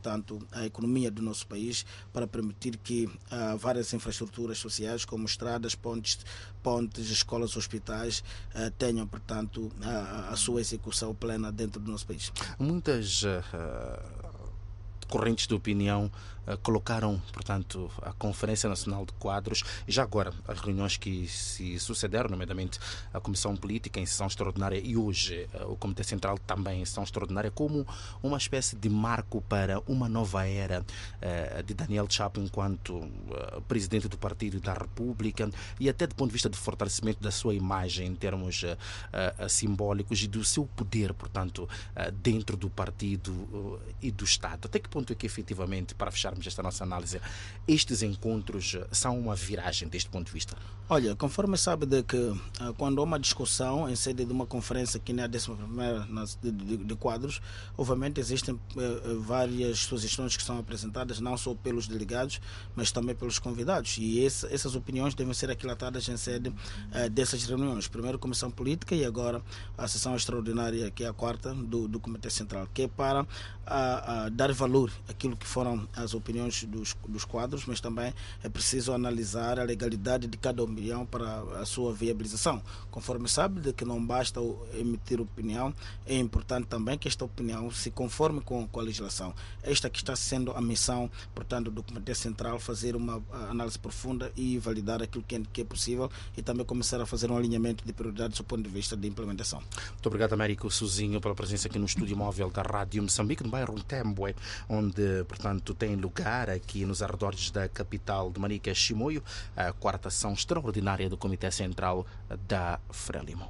portanto, a economia do nosso país para permitir que várias infraestruturas sociais, como estradas, pontes, escolas, hospitais, tenham, portanto, a sua execução plena dentro do nosso país. Muitas correntes de opinião colocaram, portanto, a Conferência Nacional de Quadros e já agora as reuniões que se sucederam, nomeadamente a Comissão Política em sessão extraordinária e hoje o Comitê Central também em sessão extraordinária, como uma espécie de marco para uma nova era de Daniel Chapo enquanto presidente do Partido da República e até do ponto de vista de fortalecimento da sua imagem em termos simbólicos e do seu poder, portanto, dentro do partido e do Estado. Até que ponto é que efetivamente, para fechar esta nossa análise, estes encontros são uma viragem deste ponto de vista? Olha, conforme sabe de que quando há uma discussão em sede de uma conferência que nem a 11ª de quadros, obviamente existem várias sugestões que são apresentadas não só pelos delegados, mas também pelos convidados, e essas opiniões devem ser aquilatadas em sede dessas reuniões. Primeiro a Comissão Política e agora a sessão extraordinária, que é a 4ª do Comitê Central, que é para dar valor àquilo que foram as opiniões dos quadros, mas também é preciso analisar a legalidade de cada opinião para a sua viabilização. Conforme sabe de que não basta emitir opinião, é importante também que esta opinião se conforme com a legislação. Esta que está sendo a missão, portanto, do Comitê Central, fazer uma análise profunda e validar aquilo que é possível e também começar a fazer um alinhamento de prioridades do ponto de vista de implementação. Muito obrigado, Américo Sozinho, pela presença aqui no estúdio móvel da Rádio Moçambique, no bairro Tembwe, onde, portanto, tem lugar aqui nos arredores da capital de Manica, Chimoio, a 4ª sessão extraordinária do Comitê Central da Frelimo.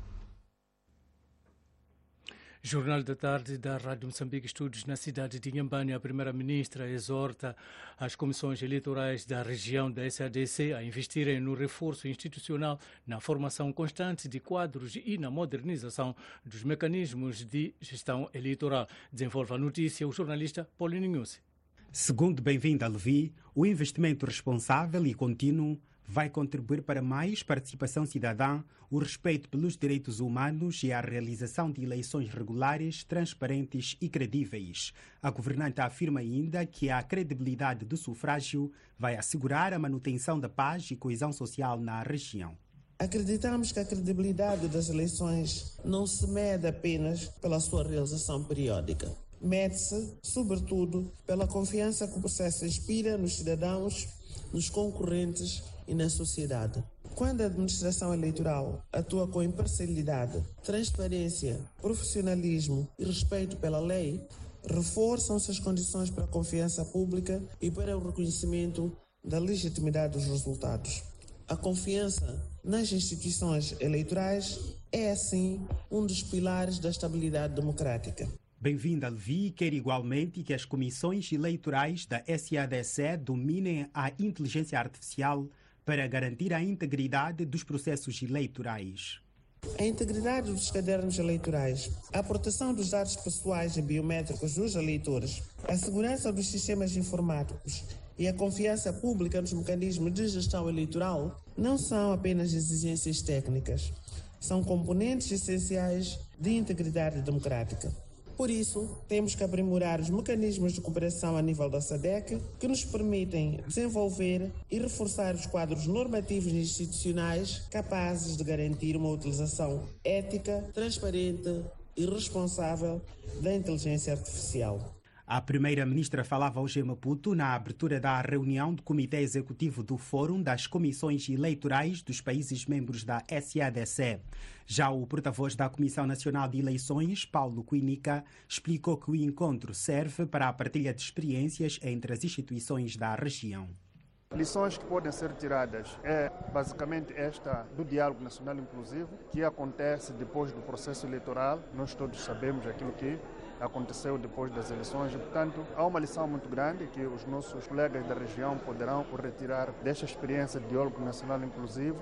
Jornal da Tarde da Rádio Moçambique, estudos na cidade de Inhambane. A primeira-ministra exorta as comissões eleitorais da região da SADC a investirem no reforço institucional, na formação constante de quadros e na modernização dos mecanismos de gestão eleitoral. Desenvolve a notícia o jornalista Paulinho Nhusi. Segundo Bem-vinda Levi, o investimento responsável e contínuo vai contribuir para mais participação cidadã, o respeito pelos direitos humanos e a realização de eleições regulares, transparentes e credíveis. A governante afirma ainda que a credibilidade do sufrágio vai assegurar a manutenção da paz e coesão social na região. Acreditamos que a credibilidade das eleições não se mede apenas pela sua realização periódica. Mede-se, sobretudo, pela confiança que o processo inspira nos cidadãos, nos concorrentes e na sociedade. Quando a administração eleitoral atua com imparcialidade, transparência, profissionalismo e respeito pela lei, reforçam-se as condições para a confiança pública e para o reconhecimento da legitimidade dos resultados. A confiança nas instituições eleitorais é, assim, um dos pilares da estabilidade democrática. Bem-vinda, Levi, quer igualmente que as comissões eleitorais da SADC dominem a inteligência artificial para garantir a integridade dos processos eleitorais. A integridade dos cadernos eleitorais, a proteção dos dados pessoais e biométricos dos eleitores, a segurança dos sistemas informáticos e a confiança pública nos mecanismos de gestão eleitoral não são apenas exigências técnicas, são componentes essenciais de integridade democrática. Por isso, temos que aprimorar os mecanismos de cooperação a nível da SADC que nos permitem desenvolver e reforçar os quadros normativos e institucionais capazes de garantir uma utilização ética, transparente e responsável da inteligência artificial. A primeira-ministra falava hoje em Maputo na abertura da reunião do Comitê Executivo do Fórum das Comissões Eleitorais dos países membros da SADC. Já o porta-voz da Comissão Nacional de Eleições, Paulo Quinica, explicou que o encontro serve para a partilha de experiências entre as instituições da região. Lições que podem ser tiradas é basicamente esta do diálogo nacional inclusivo, que acontece depois do processo eleitoral. Nós todos sabemos aquilo que aconteceu depois das eleições e, portanto, há uma lição muito grande que os nossos colegas da região poderão retirar desta experiência de diálogo nacional inclusivo.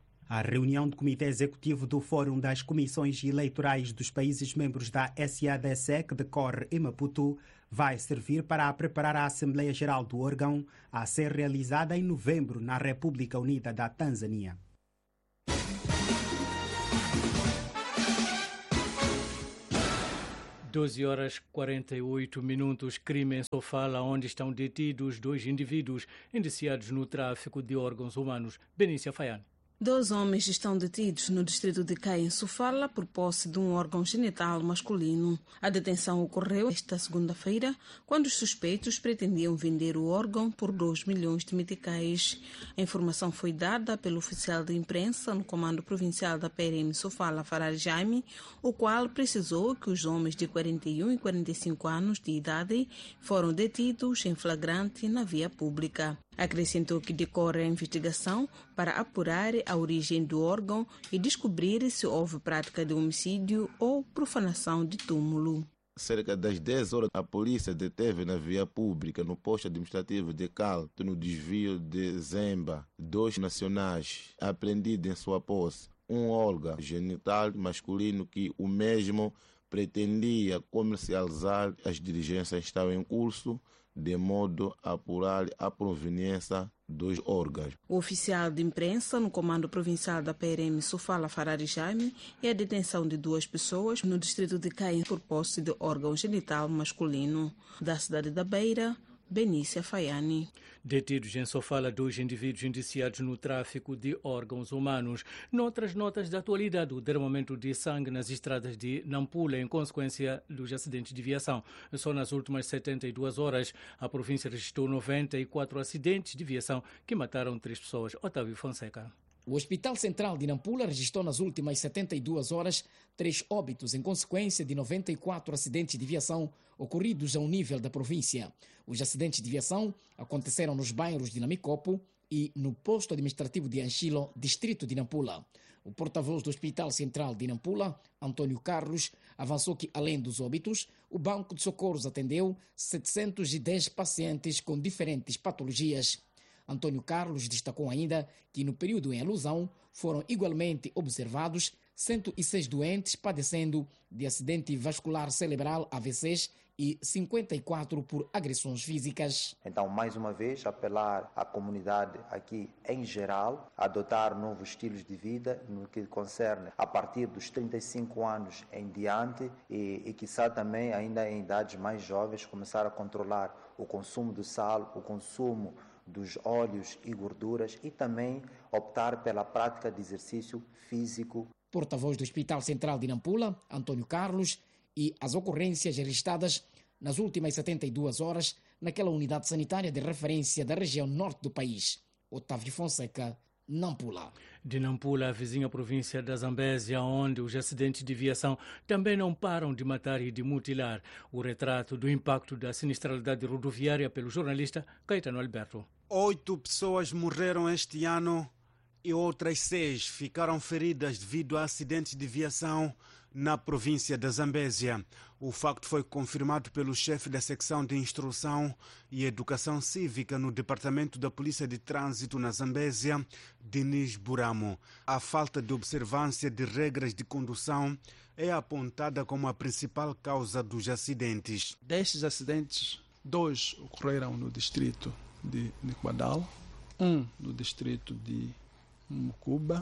A reunião do Comitê Executivo do Fórum das Comissões Eleitorais dos países membros da SADC, que decorre em Maputo, vai servir para preparar a Assembleia Geral do órgão a ser realizada em novembro na República Unida da Tanzânia. 12h48, crime em Sofala, onde estão detidos 2 indivíduos indiciados no tráfico de órgãos humanos. Benícia Faiane. 2 homens estão detidos no distrito de Caia, em Sofala, por posse de um órgão genital masculino. A detenção ocorreu esta segunda-feira, quando os suspeitos pretendiam vender o órgão por 2 milhões de meticais. A informação foi dada pelo oficial de imprensa no Comando Provincial da PRM Sofala, Farari Jaime, o qual precisou que os homens de 41 e 45 anos de idade foram detidos em flagrante na via pública. Acrescentou que decorre a investigação para apurar a origem do órgão e descobrir se houve prática de homicídio ou profanação de túmulo. Cerca das 10 horas, a polícia deteve na via pública, no posto administrativo de Calto, no desvio de Zemba, 2 nacionais apreendidos em sua posse. Um órgão genital masculino que o mesmo pretendia comercializar. As diligências estavam em curso, de modo a apurar a proveniência dos órgãos. O oficial de imprensa no Comando Provincial da PRM Sofala, Farari Jaime, e a detenção de 2 pessoas no distrito de Caia por posse de órgão genital masculino. Da cidade da Beira, Benícia Faiane. Detidos em Sofala 2 indivíduos indiciados no tráfico de órgãos humanos. Noutras notas da atualidade, o derramamento de sangue nas estradas de Nampula em consequência dos acidentes de viação. Só nas últimas 72 horas, a província registrou 94 acidentes de viação que mataram 3 pessoas. Otávio Fonseca. O Hospital Central de Nampula registrou nas últimas 72 horas 3 óbitos em consequência de 94 acidentes de viação ocorridos ao nível da província. Os acidentes de viação aconteceram nos bairros de Namicopo e no posto administrativo de Anchilo, distrito de Nampula. O porta-voz do Hospital Central de Nampula, Antônio Carlos, avançou que, além dos óbitos, o Banco de Socorros atendeu 710 pacientes com diferentes patologias. Antônio Carlos destacou ainda que no período em alusão foram igualmente observados 106 doentes padecendo de acidente vascular cerebral AVCs e 54 por agressões físicas. Então, mais uma vez, apelar à comunidade aqui em geral a adotar novos estilos de vida no que concerne a partir dos 35 anos em diante e quiçá também ainda em idades mais jovens começar a controlar o consumo do sal, o consumo dos óleos e gorduras e também optar pela prática de exercício físico. Porta-voz do Hospital Central de Nampula, Antônio Carlos, e as ocorrências registradas nas últimas 72 horas naquela unidade sanitária de referência da região norte do país. Otávio Fonseca, Nampula. De Nampula, a vizinha província da Zambésia, onde os acidentes de viação também não param de matar e de mutilar. O retrato do impacto da sinistralidade rodoviária pelo jornalista Caetano Alberto. 8 pessoas morreram este ano e outras 6 ficaram feridas devido a acidentes de viação na província da Zambésia. O facto foi confirmado pelo chefe da secção de Instrução e Educação Cívica no Departamento da Polícia de Trânsito na Zambésia, Denis Buramo. A falta de observância de regras de condução é apontada como a principal causa dos acidentes. Destes acidentes, 2 ocorreram no distrito de Niquadal, 1 no distrito de Mucuba,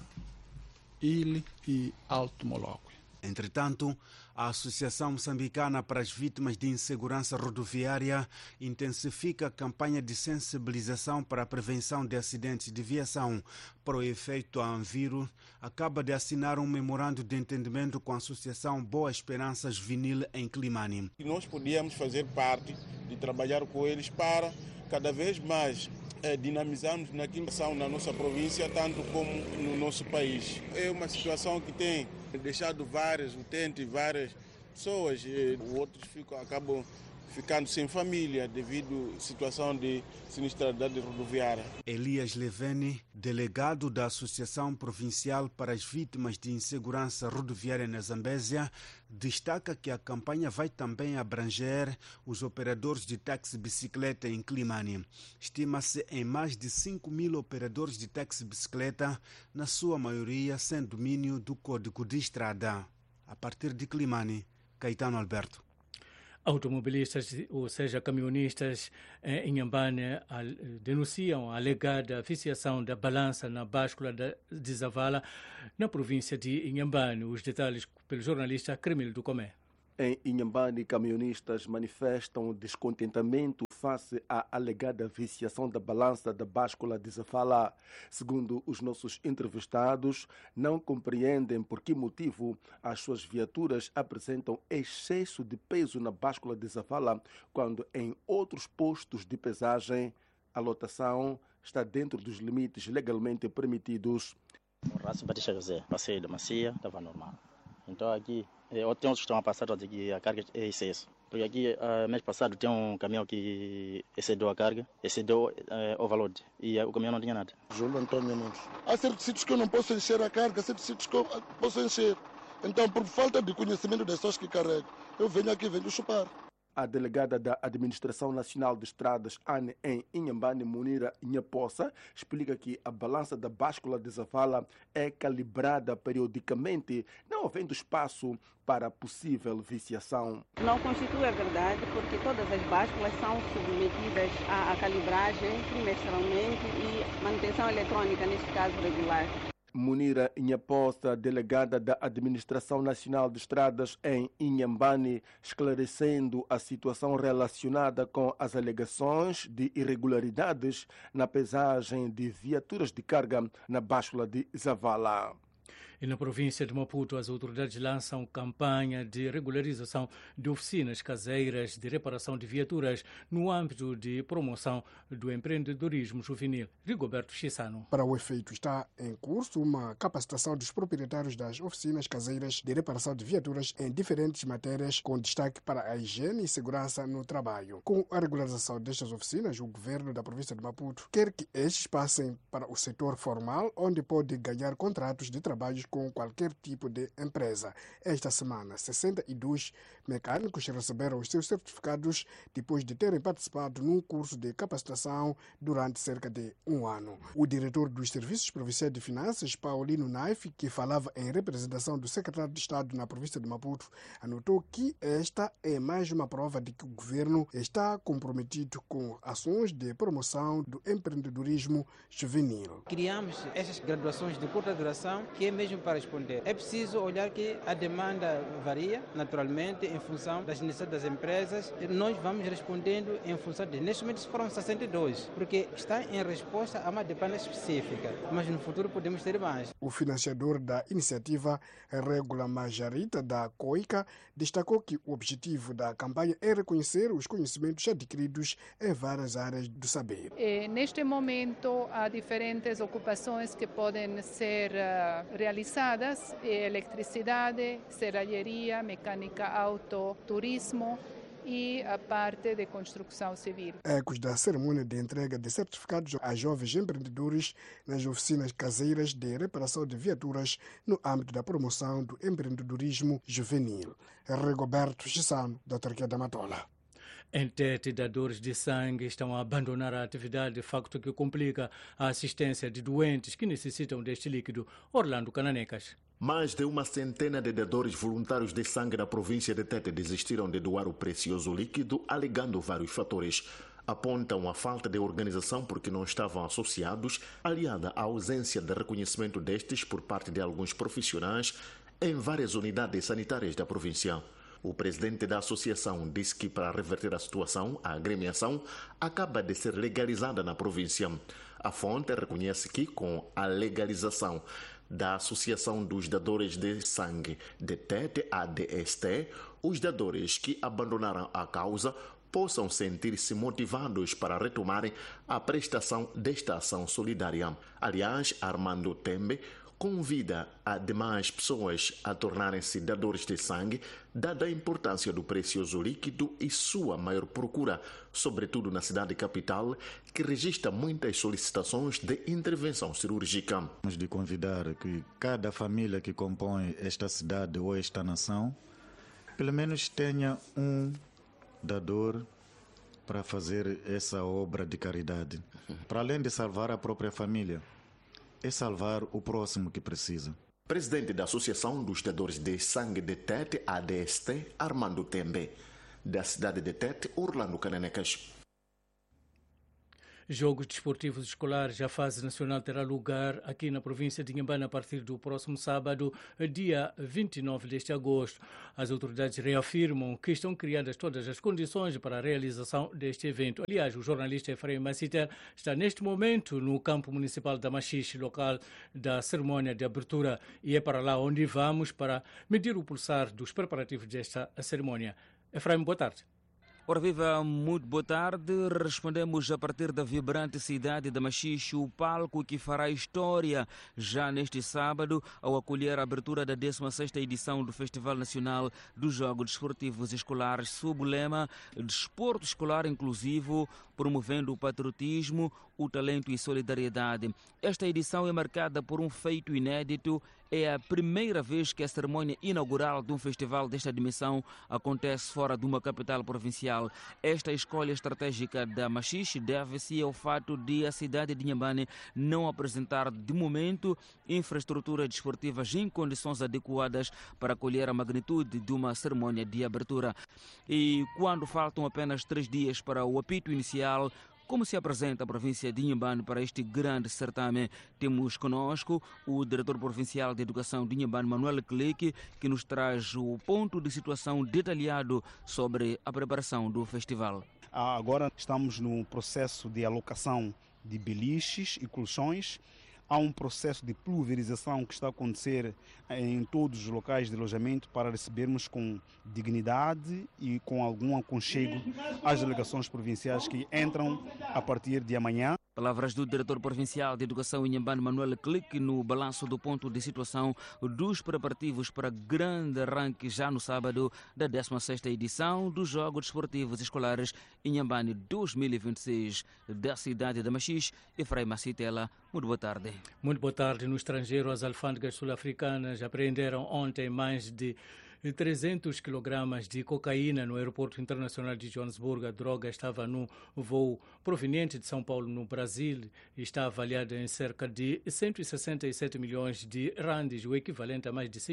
Ile e Alto Moloque. Entretanto, a Associação Moçambicana para as Vítimas de Insegurança Rodoviária intensifica a campanha de sensibilização para a prevenção de acidentes de viação. Para o efeito, a Anviro acaba de assinar um memorando de entendimento com a Associação Boa Esperança Juvenil em Climane. Nós podíamos fazer parte de trabalhar com eles para cada vez mais dinamizarmos naquilo que são na nossa província, tanto como no nosso país. É uma situação que tem deixado vários utentes, várias pessoas, outros acabam ficando sem família devido à situação de sinistralidade rodoviária. Elias Levene, delegado da Associação Provincial para as Vítimas de Insegurança Rodoviária na Zambésia, destaca que a campanha vai também abranger os operadores de táxi-bicicleta em Climane. Estima-se em mais de 5.000 operadores de táxi-bicicleta, na sua maioria sem domínio do Código de Estrada. A partir de Climane, Caetano Alberto. Automobilistas, ou seja, caminhonistas em Inhambane denunciam a alegada viciação da balança na báscula de Zavala, na província de Inhambane. Os detalhes pelo jornalista Cremil do Comé. Em Inhambane, camionistas manifestam descontentamento face à alegada viciação da balança da báscula de Zafala. Segundo os nossos entrevistados, não compreendem por que motivo as suas viaturas apresentam excesso de peso na báscula de Zafala, quando em outros postos de pesagem a lotação está dentro dos limites legalmente permitidos. O Raço Batista José, passei da Macia, estava normal. Então aqui, tem uns que estão a passar a dizer que a carga é excesso. Porque aqui, mês passado, tem um caminhão que excedeu a carga, excedeu o overload, e o caminhão não tinha nada. Júlio Antônio Nunes. Há certos sítios que eu não posso encher a carga, certos sítios que eu posso encher. Então, por falta de conhecimento das pessoas que carregam, eu venho aqui, venho chupar. A delegada da Administração Nacional de Estradas, ANE, em Inhambane, Munira Nhaposa, explica que a balança da báscula de Zafala é calibrada periodicamente, não havendo espaço para possível viciação. Não constitui a verdade, porque todas as básculas são submetidas à calibragem trimestralmente e manutenção eletrônica, neste caso regular. Munira Nhaposa, delegada da Administração Nacional de Estradas em Inhambane, esclarecendo a situação relacionada com as alegações de irregularidades na pesagem de viaturas de carga na báscula de Zavala. E na província de Maputo, as autoridades lançam campanha de regularização de oficinas caseiras de reparação de viaturas no âmbito de promoção do empreendedorismo juvenil. Rigoberto Chissano. Para o efeito, está em curso uma capacitação dos proprietários das oficinas caseiras de reparação de viaturas em diferentes matérias, com destaque para a higiene e segurança no trabalho. Com a regularização destas oficinas, o governo da província de Maputo quer que estes passem para o setor formal, onde pode ganhar contratos de trabalho com qualquer tipo de empresa. Esta semana, 62 mecânicos receberam os seus certificados depois de terem participado num curso de capacitação durante cerca de um ano. O diretor dos Serviços Provinciais de Finanças, Paulino Naif, que falava em representação do secretário de Estado na província de Maputo, anotou que esta é mais uma prova de que o governo está comprometido com ações de promoção do empreendedorismo juvenil. Criamos essas graduações de curta duração, que é mesmo para responder. É preciso olhar que a demanda varia, naturalmente, em função das necessidades das empresas. Nós vamos respondendo em função de... Neste momento foram 62, porque está em resposta a uma demanda específica, mas no futuro podemos ter mais. O financiador da iniciativa, Regula Majarita, da COICA, destacou que o objetivo da campanha é reconhecer os conhecimentos adquiridos em várias áreas do saber. Neste momento, há diferentes ocupações que podem ser realizadas: eletricidade, serralheria, mecânica auto, turismo e a parte de construção civil. Ecos da cerimônia de entrega de certificados a jovens empreendedores nas oficinas caseiras de reparação de viaturas no âmbito da promoção do empreendedorismo juvenil. Rigoberto Chissano, da Autarquia da Matola. Em Tete, dadores de sangue estão a abandonar a atividade, facto que complica a assistência de doentes que necessitam deste líquido. Orlando Cananecas. Mais de uma centena de dadores voluntários de sangue da província de Tete desistiram de doar o precioso líquido, alegando vários fatores. Apontam a falta de organização porque não estavam associados, aliada à ausência de reconhecimento destes por parte de alguns profissionais em várias unidades sanitárias da província. O presidente da associação disse que, para reverter a situação, a agremiação acaba de ser legalizada na província. A fonte reconhece que, com a legalização da Associação dos Dadores de Sangue de Tete, ADST, os dadores que abandonaram a causa possam sentir-se motivados para retomarem a prestação desta ação solidária. Aliás, Armando Tembe convida a demais pessoas a tornarem-se dadores de sangue, dada a importância do precioso líquido e sua maior procura, sobretudo na cidade capital, que registra muitas solicitações de intervenção cirúrgica. Temos de convidar que cada família que compõe esta cidade ou esta nação, pelo menos tenha um dador para fazer essa obra de caridade, para além de salvar a própria família. É salvar o próximo que precisa. Presidente da Associação dos Dadores de Sangue de Tete, ADST, Armando Tembe. Da cidade de Tete, Orlando Cananecas. Jogos desportivos escolares, a fase nacional terá lugar aqui na província de Inhambane a partir do próximo sábado, dia 29 deste agosto. As autoridades reafirmam que estão criadas todas as condições para a realização deste evento. Aliás, o jornalista Efraim Massiter está neste momento no campo municipal da Machixe, local da cerimónia de abertura, e é para lá onde vamos para medir o pulsar dos preparativos desta cerimónia. Efraim, boa tarde. Ora viva, muito boa tarde. Respondemos a partir da vibrante cidade da Machixe, o palco que fará história já neste sábado ao acolher a abertura da 16ª edição do Festival Nacional dos Jogos Desportivos Escolares sob o lema Desporto Escolar Inclusivo, promovendo o patriotismo, o talento e solidariedade. Esta edição é marcada por um feito inédito. É a primeira vez que a cerimônia inaugural de um festival desta dimensão acontece fora de uma capital provincial. Esta escolha estratégica da Machixe deve-se ao fato de a cidade de Inhambane não apresentar, de momento, infraestruturas desportivas em condições adequadas para acolher a magnitude de uma cerimônia de abertura. E quando faltam apenas 3 dias para o apito inicial, como se apresenta a província de Inhambane para este grande certame? Temos conosco o diretor provincial de Educação de Inhambane, Manuel Clique, que nos traz o ponto de situação detalhado sobre a preparação do festival. Agora estamos no processo de alocação de beliches e colchões. Há um processo de pulverização que está a acontecer em todos os locais de alojamento para recebermos com dignidade e com algum aconchego as delegações provinciais que entram a partir de amanhã. Palavras do diretor provincial de Educação Inhambane, Manuel Clique, no balanço do ponto de situação dos preparativos para grande arranque já no sábado da 16ª edição dos Jogos Desportivos Escolares Inhambane 2026 da cidade da Machixe. Efraim Massitela, muito boa tarde. Muito boa tarde. No estrangeiro, as alfândegas sul-africanas apreenderam ontem mais de 300 quilogramas de cocaína no aeroporto internacional de Joanesburgo. A droga estava no voo proveniente de São Paulo, no Brasil, e está avaliada em cerca de 167 milhões de randes, o equivalente a mais de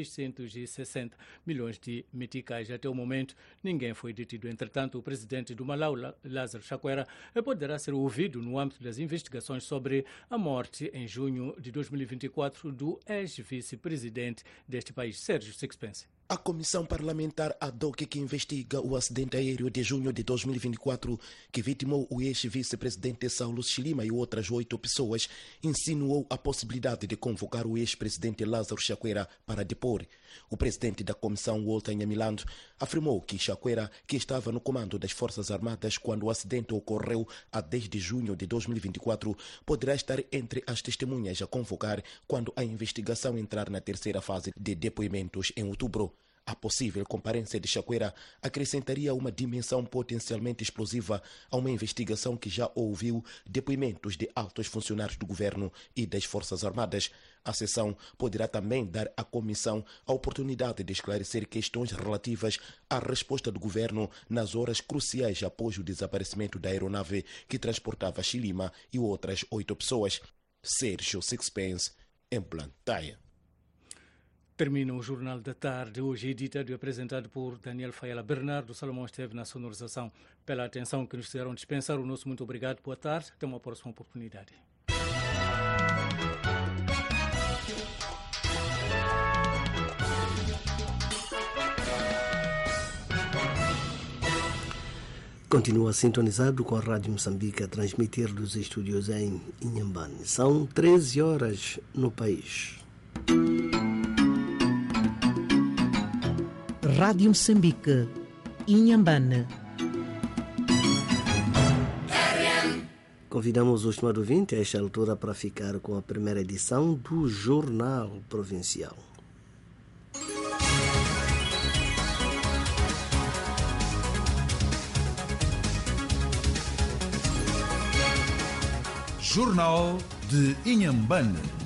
660 milhões de meticais. Até o momento, ninguém foi detido. Entretanto, o presidente do Malau, Lázaro Chakwera, poderá ser ouvido no âmbito das investigações sobre a morte, em junho de 2024, do ex-vice-presidente deste país, Sérgio Sixpence. A Comissão Parlamentar ad hoc que investiga o acidente aéreo de junho de 2024 que vitimou o ex-vice-presidente Saulo Chilima e outras 8 pessoas insinuou a possibilidade de convocar o ex-presidente Lázaro Chakwera para depor. O presidente da comissão, Walter Nyamilandu, afirmou que Chakwera, que estava no comando das Forças Armadas quando o acidente ocorreu a 10 de junho de 2024, poderá estar entre as testemunhas a convocar quando a investigação entrar na terceira fase de depoimentos em outubro. A possível comparência de Chakwera acrescentaria uma dimensão potencialmente explosiva a uma investigação que já ouviu depoimentos de altos funcionários do governo e das Forças Armadas. A sessão poderá também dar à comissão a oportunidade de esclarecer questões relativas à resposta do governo nas horas cruciais após o desaparecimento da aeronave que transportava Chilima e outras 8 pessoas. Sérgio Sixpence, em Blantyre. Termina o Jornal da Tarde, hoje editado e apresentado por Daniel Faiala. Bernardo Salomão esteve na sonorização. Pela atenção que nos fizeram dispensar, o nosso muito obrigado. Boa tarde, até uma próxima oportunidade. Continua sintonizado com a Rádio Moçambique a transmitir dos estúdios em Inhambane. São 13 horas no país. Rádio Moçambique, Inhambane. Convidamos o estimado ouvinte a esta altura para ficar com a primeira edição do Jornal Provincial. Jornal de Inhambane.